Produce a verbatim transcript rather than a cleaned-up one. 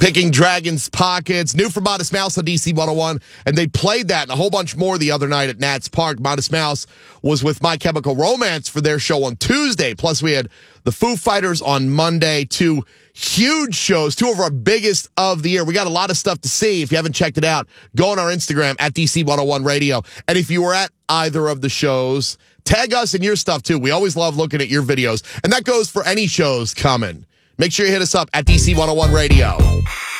Picking Dragons Pockets, new for Modest Mouse on D C one oh one, and they played that and a whole bunch more the other night at Nats Park. Modest Mouse was with My Chemical Romance for their show on Tuesday. Plus, we had the Foo Fighters on Monday. Two huge shows, two of our biggest of the year. We got a lot of stuff to see. If you haven't checked it out, go on our Instagram at D C one oh one Radio. And if you were at either of the shows, tag us in your stuff too. We always love looking at your videos. And that goes for any shows coming. Make sure you hit us up at D C one oh one Radio.